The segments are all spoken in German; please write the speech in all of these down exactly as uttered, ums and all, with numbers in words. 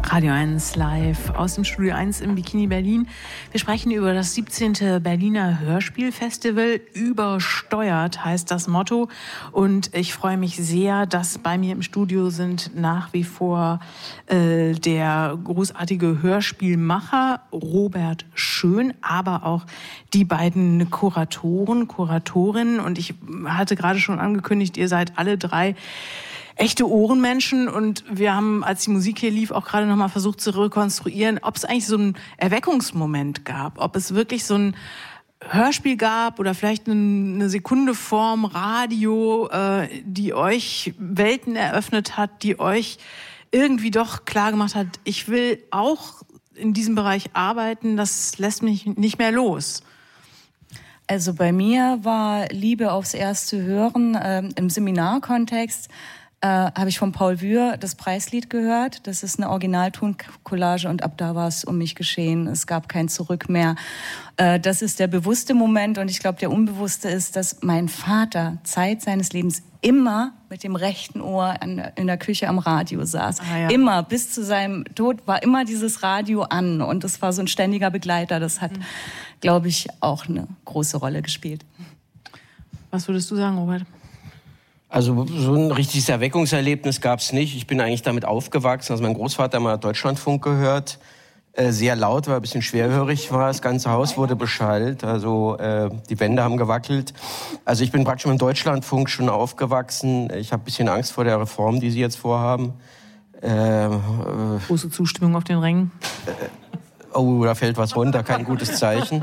Radio eins live aus dem Studio eins im Bikini Berlin. Wir sprechen über das siebzehnte Berliner Hörspielfestival. Übersteuert heißt das Motto. Und ich freue mich sehr, dass bei mir im Studio sind nach wie vor äh, der großartige Hörspielmacher Robert Schön, aber auch die beiden Kuratoren, Kuratorinnen. Und ich hatte gerade schon angekündigt, ihr seid alle drei echte Ohrenmenschen, und wir haben, als die Musik hier lief, auch gerade noch mal versucht zu rekonstruieren, ob es eigentlich so einen Erweckungsmoment gab, ob es wirklich so ein Hörspiel gab oder vielleicht eine Sekunde vorm Radio, äh, die euch Welten eröffnet hat, die euch irgendwie doch klar gemacht hat, ich will auch in diesem Bereich arbeiten, das lässt mich nicht mehr los. Also bei mir war Liebe aufs erste Hören äh, im Seminarkontext. Äh, habe ich von Paul Wür das Preislied gehört. Das ist eine Originaltoncollage und ab da war es um mich geschehen. Es gab kein Zurück mehr. Äh, das ist der bewusste Moment, und ich glaube, der unbewusste ist, dass mein Vater Zeit seines Lebens immer mit dem rechten Ohr an, in der Küche am Radio saß. Ah, ja. Immer, bis zu seinem Tod war immer dieses Radio an, und das war so ein ständiger Begleiter. Das hat, mhm. glaube ich, auch eine große Rolle gespielt. Was würdest du sagen, Robert? Also so ein richtiges Erweckungserlebnis gab es nicht. Ich bin eigentlich damit aufgewachsen. Also mein Großvater hat mal Deutschlandfunk gehört. Äh, sehr laut, weil er ein bisschen schwerhörig war. Das ganze Haus wurde beschallt. Also äh, die Wände haben gewackelt. Also ich bin praktisch mit dem Deutschlandfunk schon aufgewachsen. Ich habe ein bisschen Angst vor der Reform, die sie jetzt vorhaben. Äh, äh, Große Zustimmung auf den Rängen. Äh, oh, da fällt was runter. Kein gutes Zeichen.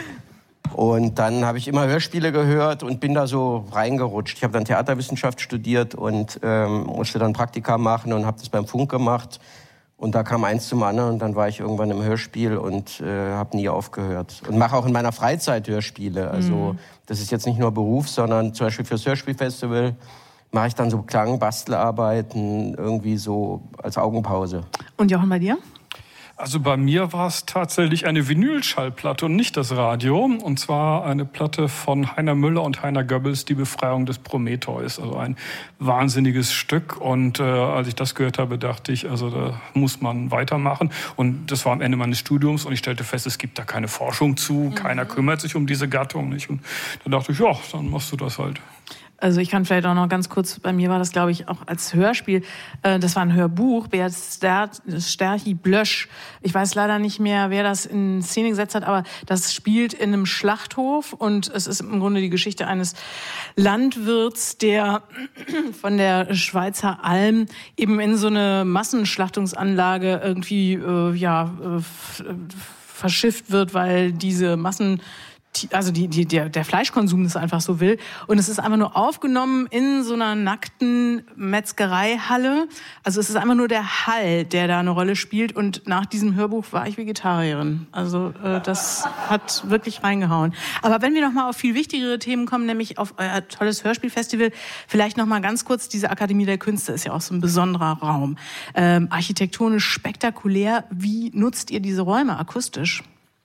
Und dann habe ich immer Hörspiele gehört und bin da so reingerutscht. Ich habe dann Theaterwissenschaft studiert und ähm, musste dann Praktika machen und habe das beim Funk gemacht. Und da kam eins zum anderen, und dann war ich irgendwann im Hörspiel und äh, habe nie aufgehört. Und mache auch in meiner Freizeit Hörspiele. Also mhm. das ist jetzt nicht nur Beruf, sondern zum Beispiel fürs Hörspielfestival mache ich dann so Klang-, Bastelarbeiten irgendwie so als Augenpause. Und Jochen, bei dir? Also bei mir war es tatsächlich eine Vinylschallplatte und nicht das Radio. Und zwar eine Platte von Heiner Müller und Heiner Goebbels, Die Befreiung des Prometheus. Also ein wahnsinniges Stück. Und äh, als ich das gehört habe, dachte ich, also da muss man weitermachen. Und das war am Ende meines Studiums. Und ich stellte fest, es gibt da keine Forschung zu. Mhm. Keiner kümmert sich um diese Gattung nicht. Und da dachte ich, ja, dann machst du das halt. Also ich kann vielleicht auch noch ganz kurz, bei mir war das, glaube ich, auch als Hörspiel, äh, das war ein Hörbuch, Beat Sterchi-Blösch. Ich weiß leider nicht mehr, wer das in Szene gesetzt hat, aber das spielt in einem Schlachthof, und es ist im Grunde die Geschichte eines Landwirts, der von der Schweizer Alm eben in so eine Massenschlachtungsanlage irgendwie äh, ja äh, verschifft wird, weil diese Massen Also die, die, der, der Fleischkonsum das einfach so will. Und es ist einfach nur aufgenommen in so einer nackten Metzgereihalle. Also es ist einfach nur der Hall, der da eine Rolle spielt. Und nach diesem Hörbuch war ich Vegetarierin. Also äh, das hat wirklich reingehauen. Aber wenn wir noch mal auf viel wichtigere Themen kommen, nämlich auf euer tolles Hörspielfestival, vielleicht noch mal ganz kurz, diese Akademie der Künste ist ja auch so ein besonderer Raum. Ähm, architektonisch spektakulär. Wie nutzt ihr diese Räume akustisch?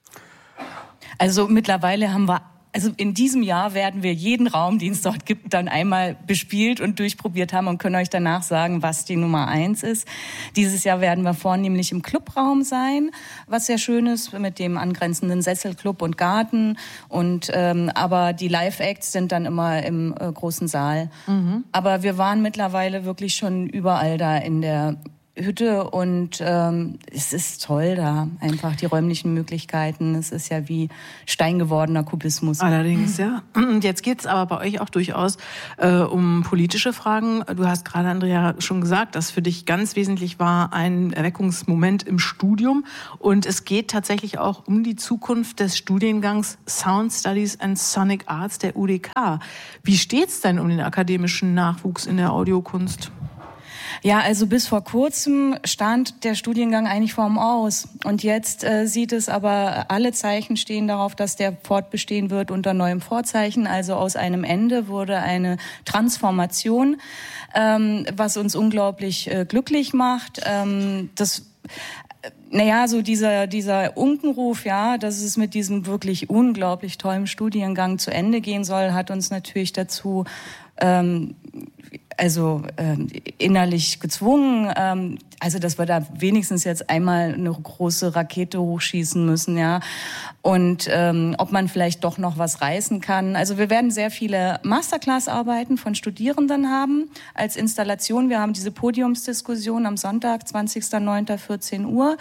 Also mittlerweile haben wir, also in diesem Jahr werden wir jeden Raum, den es dort gibt, dann einmal bespielt und durchprobiert haben und können euch danach sagen, was die Nummer eins ist. Dieses Jahr werden wir vornehmlich im Clubraum sein, was sehr schön ist, mit dem angrenzenden Sesselclub und Garten. Und ähm, aber die Live-Acts sind dann immer im äh, großen Saal. Mhm. Aber wir waren mittlerweile wirklich schon überall da in der Hütte, und ähm, es ist toll da, einfach die räumlichen Möglichkeiten. Es ist ja wie steingewordener Kubismus. Allerdings, ja. Und jetzt geht's aber bei euch auch durchaus äh, um politische Fragen. Du hast gerade, Andrea, schon gesagt, dass für dich ganz wesentlich war ein Erweckungsmoment im Studium. Und es geht tatsächlich auch um die Zukunft des Studiengangs Sound Studies and Sonic Arts der U D K. Wie steht's denn um den akademischen Nachwuchs in der Audiokunst? Ja, also bis vor kurzem stand der Studiengang eigentlich vorm Aus. Und jetzt äh, sieht es aber, alle Zeichen stehen darauf, dass der fortbestehen wird unter neuem Vorzeichen. Also aus einem Ende wurde eine Transformation, ähm, was uns unglaublich äh, glücklich macht. Ähm, das Naja, so dieser, dieser Unkenruf, ja, dass es mit diesem wirklich unglaublich tollen Studiengang zu Ende gehen soll, hat uns natürlich dazu ähm, also äh, innerlich gezwungen, ähm, also dass wir da wenigstens jetzt einmal eine große Rakete hochschießen müssen, ja. Und ähm, ob man vielleicht doch noch was reißen kann. Also wir werden sehr viele Masterclass-Arbeiten von Studierenden haben als Installation. Wir haben diese Podiumsdiskussion am Sonntag, zwanzigster neunter vierzehn Uhr.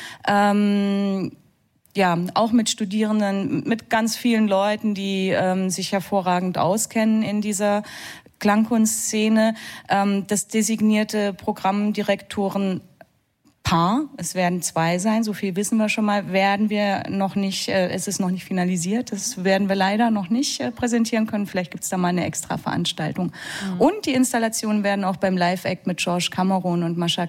Ähm, Ja, auch mit Studierenden, mit ganz vielen Leuten, die ähm, sich hervorragend auskennen in dieser Klangkunstszene. Ähm, das designierte Programmdirektoren Paar, es werden zwei sein, so viel wissen wir schon mal, werden wir noch nicht, äh, es ist noch nicht finalisiert, das werden wir leider noch nicht äh, präsentieren können. Vielleicht gibt's da mal eine extra Veranstaltung. Mhm. Und die Installationen werden auch beim Live-Act mit George Cameron und Mascha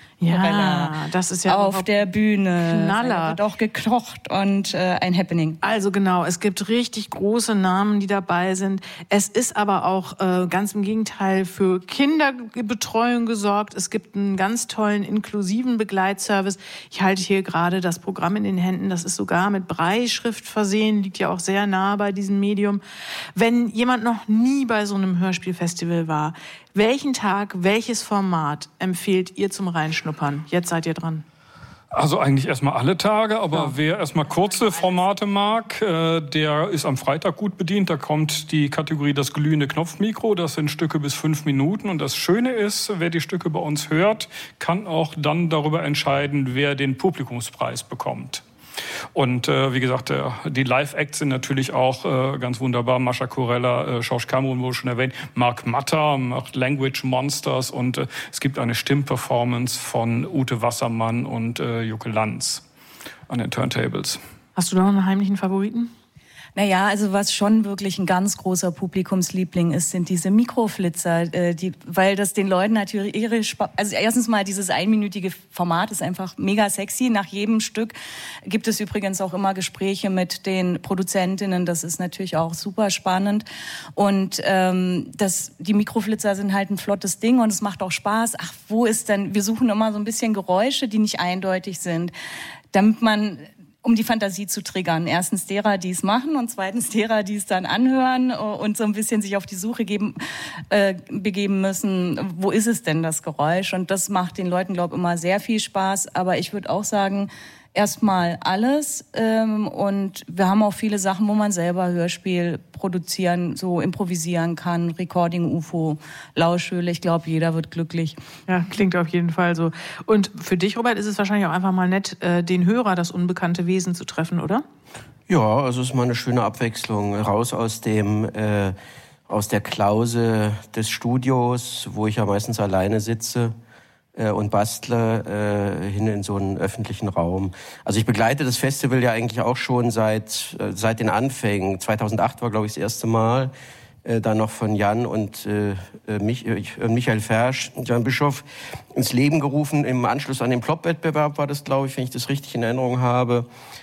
Ja, das ist ja auf der Bühne. Knaller. Wird auch gekocht und äh, ein Happening. Also genau, es gibt richtig große Namen, die dabei sind. Es ist aber auch äh, ganz im Gegenteil für Kinderbetreuung gesorgt. Es gibt einen ganz tollen inklusiven Begleitservice. Ich halte hier gerade das Programm in den Händen. Das ist sogar mit Brailleschrift versehen, liegt ja auch sehr nah bei diesem Medium. Wenn jemand noch nie bei so einem Hörspielfestival war, welchen Tag, welches Format empfehlt ihr zum Reinschnuppern? Jetzt seid ihr dran. Also eigentlich erstmal alle Tage, aber ja. Wer erstmal kurze Formate mag, äh, der ist am Freitag gut bedient. Da kommt die Kategorie das glühende Knopfmikro. Das sind Stücke bis fünf Minuten. Und das Schöne ist, wer die Stücke bei uns hört, kann auch dann darüber entscheiden, wer den Publikumspreis bekommt. Und äh, wie gesagt, äh, die Live-Acts sind natürlich auch äh, ganz wunderbar. Mascha Kurella, äh, George Cameron wurde schon erwähnt, Mark Matter macht Language Monsters und äh, es gibt eine Stimmperformance von Ute Wassermann und äh, Jucke Lanz an den Turntables. Hast du noch einen heimlichen Favoriten? Naja, also was schon wirklich ein ganz großer Publikumsliebling ist, sind diese Mikroflitzer, äh, die, weil das den Leuten natürlich ihre Sp- also erstens mal dieses einminütige Format ist einfach mega sexy. Nach jedem Stück gibt es übrigens auch immer Gespräche mit den Produzentinnen. Das ist natürlich auch super spannend. Und ähm, das, die Mikroflitzer sind halt ein flottes Ding und es macht auch Spaß. Ach, wo ist denn? Wir suchen immer so ein bisschen Geräusche, die nicht eindeutig sind, damit man um die Fantasie zu triggern. Erstens derer, die es machen und zweitens derer, die es dann anhören und so ein bisschen sich auf die Suche geben, äh, begeben müssen. Wo ist es denn, das Geräusch? Und das macht den Leuten, glaube ich, immer sehr viel Spaß. Aber ich würde auch sagen, erstmal alles. Ähm, und wir haben auch viele Sachen, wo man selber Hörspiel produzieren, so improvisieren kann. Recording, U F O, Lauschhöhle. Ich glaube, jeder wird glücklich. Ja, klingt auf jeden Fall so. Und für dich, Robert, ist es wahrscheinlich auch einfach mal nett, den Hörer, das unbekannte Wesen zu treffen, oder? Ja, also es ist mal eine schöne Abwechslung. Raus aus dem, äh, aus der Klause des Studios, wo ich ja meistens alleine sitze und bastle, äh, hin in so einen öffentlichen Raum. Also ich begleite das Festival ja eigentlich auch schon seit äh, seit den Anfängen. zweitausendacht war, glaube ich, das erste Mal. Äh, dann noch von Jan und äh, Mich, äh, Michael Fersch und Jan Bischof ins Leben gerufen. Im Anschluss an den Plop-Wettbewerb war das, glaube ich, wenn ich das richtig in Erinnerung habe.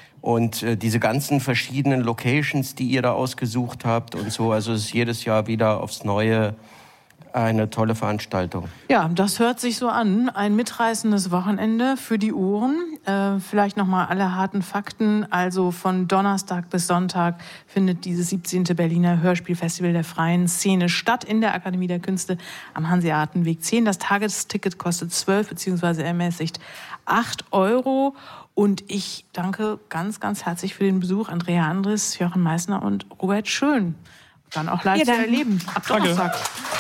Und äh, diese ganzen verschiedenen Locations, die ihr da ausgesucht habt und so. Also es ist jedes Jahr wieder aufs Neue eine tolle Veranstaltung. Ja, das hört sich so an. Ein mitreißendes Wochenende für die Ohren. Äh, vielleicht nochmal alle harten Fakten. Also von Donnerstag bis Sonntag findet dieses siebzehnte Berliner Hörspielfestival der freien Szene statt in der Akademie der Künste am Hanseatenweg zehn. Das Tagesticket kostet zwölf beziehungsweise ermäßigt acht Euro. Und ich danke ganz, ganz herzlich für den Besuch. Andrea Andres, Jochen Meissner und Robert Schön. Dann auch live zu erleben. Ab Donnerstag.